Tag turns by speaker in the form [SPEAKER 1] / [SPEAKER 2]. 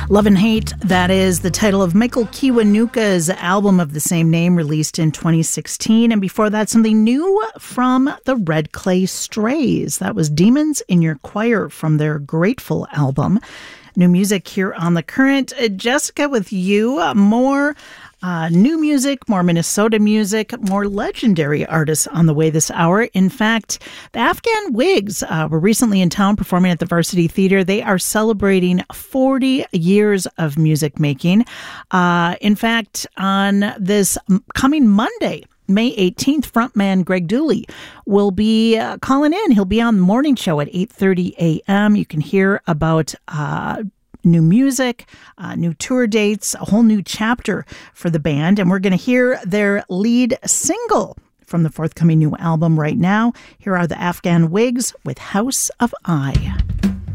[SPEAKER 1] Love and Hate, that is the title of Michael Kiwanuka's album of the same name, released in 2016. And before that, something new from the Red Clay Strays. That was Demons in Your Choir from their Grateful album. New music here on The Current. Jessica, with you, more new music, more Minnesota music, more legendary artists on the way this hour. In fact, the Afghan Wigs were recently in town performing at the Varsity Theater. They are celebrating 40 years of music making. In fact, on this coming Monday, May 18th, frontman Greg Dooley will be calling in. He'll be on the morning show at 8:30 a.m. You can hear about new music, new tour dates, a whole new chapter for the band. And we're going to hear their lead single from the forthcoming new album right now. Here are the Afghan Wigs with House of I.